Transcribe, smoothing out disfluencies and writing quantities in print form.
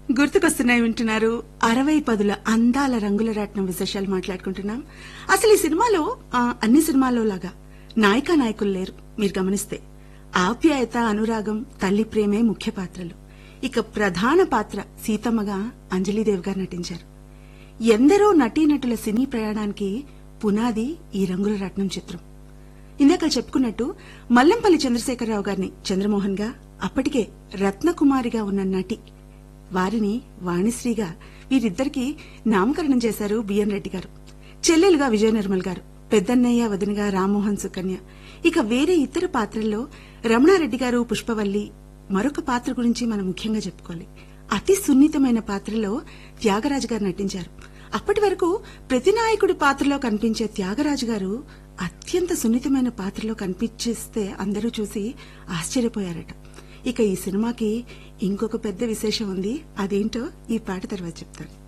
గుర్తుకొస్తున్నాయి వింటున్నారు 60 అందాల రంగుల రాట్నం విశేషాలు మాట్లాడుకుంటున్నాం. అసలు ఈ సినిమాలో అన్ని సినిమాల్లో లాగా నాయకా నాయకులు లేరు. మీరు గమనిస్తే ఆప్యాయత, అనురాగం, తల్లి ప్రేమే ముఖ్య పాత్రలు. ఇక ప్రధాన పాత్ర సీతమ్మగా అంజలీదేవి గారు నటించారు. ఎందరో నటీనటుల సినీ ప్రయాణానికి పునాది ఈ రంగుల రాట్నం చిత్రం. ఇందాక చెప్పుకున్నట్టు మల్లంపల్లి చంద్రశేఖరరావు గారిని చంద్రమోహన్ గా, అప్పటికే రత్నకుమారిగా ఉన్న నటి వారిని వాణిశ్రీగా, వీరిద్దరికీ నామకరణం చేశారు బిఎన్ రెడ్డి గారు. చెల్లెలుగా విజయ నిర్మల్ గారు, పెద్దన్నయ్య వదినగా రామ్మోహన్ సుకన్య. ఇక వేరే ఇతర పాత్రల్లో రమణారెడ్డి గారు, పుష్పవల్లి. మరొక పాత్ర గురించి మనం ముఖ్యంగా చెప్పుకోవాలి. అతి సున్నితమైన పాత్రలో త్యాగరాజు గారు నటించారు. అప్పటి వరకు ప్రతి నాయకుడి పాత్రలో కనిపించే త్యాగరాజు గారు అత్యంత సున్నితమైన పాత్రలో కనిపించేస్తే అందరూ చూసి ఆశ్చర్యపోయారట. ఇక ఈ సినిమాకి ఇంకొక పెద్ద విశేషం ఉంది. అదేంటో ఈ పాట తర్వాత చెప్తాను.